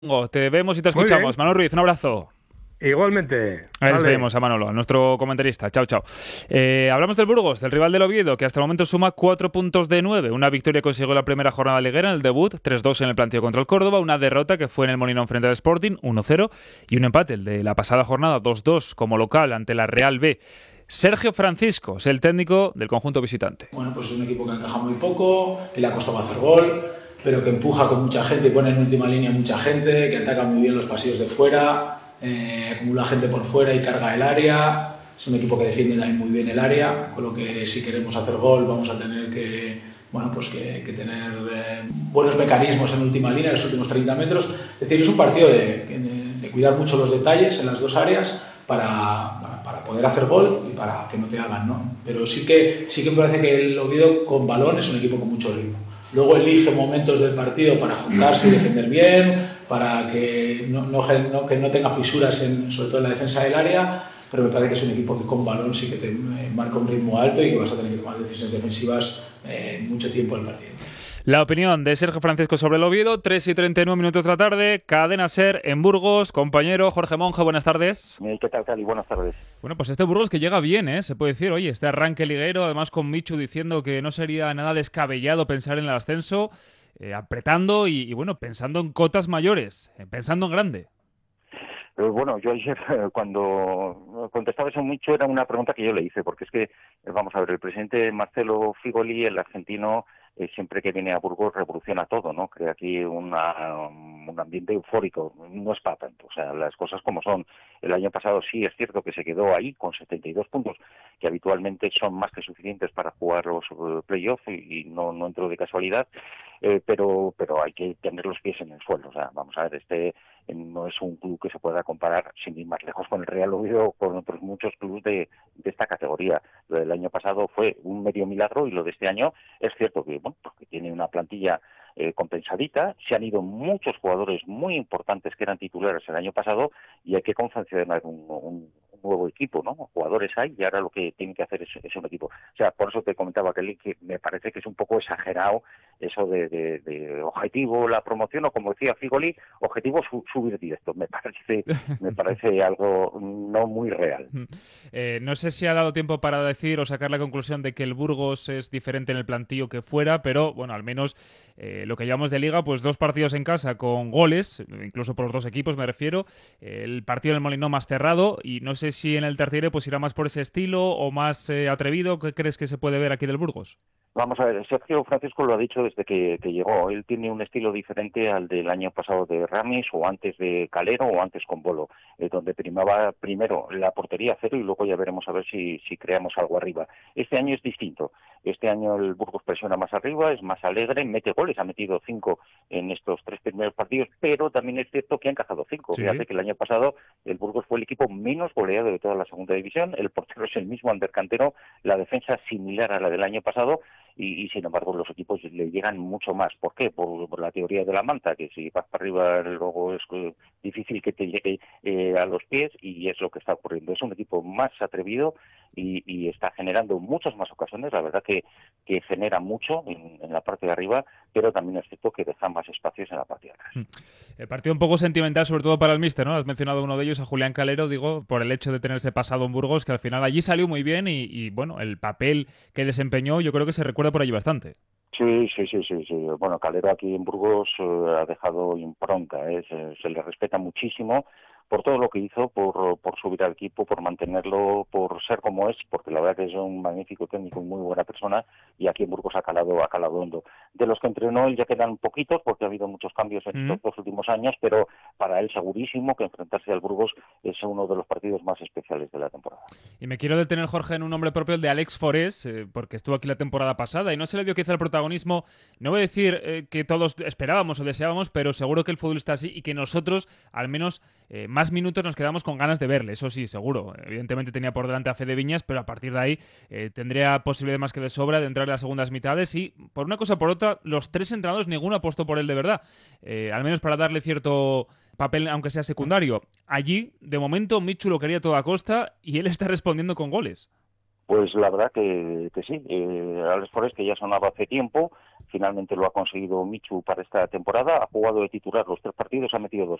Te vemos y te Muy bien, escuchamos. Manolo Ruiz, un abrazo. igualmente. Ahí les Vale. vemos a Manolo, a nuestro comentarista. Chao, chao. Hablamos del Burgos, del rival del Oviedo, que hasta el momento suma 4 puntos de 9. Una victoria consiguió la primera jornada liguera en el debut, 3-2 en el planteo contra el Córdoba, una derrota que fue en el Molinón frente al Sporting, 1-0, y un empate, el de la pasada jornada, 2-2 como local ante la Real B. Sergio Francisco es el técnico del conjunto visitante. Bueno, pues es un equipo que encaja muy poco, que le ha costado hacer gol, pero que empuja con mucha gente y pone en última línea mucha gente, que ataca muy bien los pasillos de fuera, acumula gente por fuera y carga el área. Es un equipo que defiende también muy bien el área, con lo que si queremos hacer gol vamos a tener que, bueno, pues que tener buenos mecanismos en última línea, en los últimos 30 metros. Es decir, es un partido de cuidar mucho los detalles en las dos áreas para poder hacer gol y para que no te hagan, ¿no? Pero sí que me parece que el Oviedo con balón es un equipo con mucho ritmo. Luego elige momentos del partido para juntarse y defender bien, para que no tenga fisuras, sobre todo en la defensa del área, pero me parece que es un equipo que con balón sí que te marca un ritmo alto y que vas a tener que tomar decisiones defensivas mucho tiempo del partido. La opinión de Sergio Francisco sobre el Oviedo, 3:39 de la tarde, Cadena SER en Burgos. Compañero Jorge Monge, buenas tardes. ¿Qué tal, Cali? Buenas tardes. Bueno, pues este Burgos que llega bien, ¿eh? Se puede decir, oye, este arranque liguero, además con Michu diciendo que no sería nada descabellado pensar en el ascenso, apretando y bueno, pensando en cotas mayores, pensando en grande. Bueno, yo ayer cuando contestaba eso mucho era una pregunta que yo le hice, porque es que, vamos a ver, el presidente Marcelo Figoli, el argentino, siempre que viene a Burgos revoluciona todo, ¿no? Crea aquí un ambiente eufórico, no es para tanto, o sea, las cosas como son. El año pasado sí es cierto que se quedó ahí con 72 puntos, que habitualmente son más que suficientes para jugar los playoffs y no entró de casualidad, pero hay que tener los pies en el suelo, o sea, vamos a ver, no es un club que se pueda comparar sin ir más lejos con el Real Oviedo o con otros muchos clubes de esta categoría. Lo del año pasado fue un medio milagro y lo de este año es cierto que, bueno, pues que tiene una plantilla compensadita, se han ido muchos jugadores muy importantes que eran titulares el año pasado y hay que confeccionar un nuevo equipo, ¿no? Jugadores hay y ahora lo que tienen que hacer es un equipo. O sea, por eso te comentaba, Kelly, que me parece que es un poco exagerado eso de objetivo la promoción, o como decía Figoli, objetivo subir directo. Me parece algo no muy real. No sé si ha dado tiempo para decir o sacar la conclusión de que el Burgos es diferente en el plantillo que fuera, pero bueno, al menos lo que llevamos de Liga, pues 2 partidos en casa con goles, incluso por los 2 equipos me refiero, el partido del Molinón más cerrado, y no sé si en el tercero pues irá más por ese estilo o más atrevido. ¿Qué crees que se puede ver aquí del Burgos? Vamos a ver, Sergio Francisco lo ha dicho desde que llegó. Él tiene un estilo diferente al del año pasado de Ramis, o antes de Calero, o antes con Bolo, donde primaba primero la portería cero y luego ya veremos a ver si creamos algo arriba. Este año es distinto. Este año el Burgos presiona más arriba, es más alegre, mete goles, ha metido 5 en estos 3 primeros partidos, pero también es cierto que ha encajado 5. Sí. Fíjate que el año pasado el Burgos fue el equipo menos goleado de toda la segunda división, el portero es el mismo, Ander Cantero, la defensa similar a la del año pasado, y sin embargo los equipos le llegan mucho más. ¿Por qué? Por la teoría de la manta, que si vas para arriba luego es difícil que te llegue a los pies, y es lo que está ocurriendo. Es un equipo más atrevido y está generando muchas más ocasiones. La verdad que genera mucho en la parte de arriba, pero también es cierto que deja más espacios en la parte de atrás. El partido un poco sentimental, sobre todo para el míster, ¿no? Has mencionado uno de ellos, a Julián Calero, digo, por el hecho de tenerse pasado en Burgos, que al final allí salió muy bien y bueno, el papel que desempeñó yo creo que se recuerda por allí bastante. Sí. Bueno, Calero aquí en Burgos ha dejado impronta, se le respeta muchísimo por todo lo que hizo, por subir al equipo, por mantenerlo, por ser como es, porque la verdad que es un magnífico técnico y muy buena persona, y aquí en Burgos ha calado hondo. De los que entrenó él ya quedan poquitos, porque ha habido muchos cambios en estos 2 últimos años, pero para él segurísimo que enfrentarse al Burgos es uno de los partidos más especiales de la temporada. Y me quiero detener, Jorge, en un nombre propio, el de Alex Forés, porque estuvo aquí la temporada pasada y no se le dio quizá el protagonismo, no voy a decir que todos esperábamos o deseábamos, pero seguro que el futbolista sí, y que nosotros, al menos, más minutos nos quedamos con ganas de verle, eso sí, seguro. Evidentemente tenía por delante a Fede Viñas, pero a partir de ahí tendría posibilidad más que de sobra de entrar en las segundas mitades, y por una cosa o por otra, los 3 entrenadores, ninguno apostó por él de verdad, al menos para darle cierto papel, aunque sea secundario. Allí, de momento, Michu lo quería a toda costa y él está respondiendo con goles. Pues la verdad que sí. Alex Forés, que ya sonaba hace tiempo, finalmente lo ha conseguido Michu para esta temporada. Ha jugado de titular los 3 partidos, ha metido 2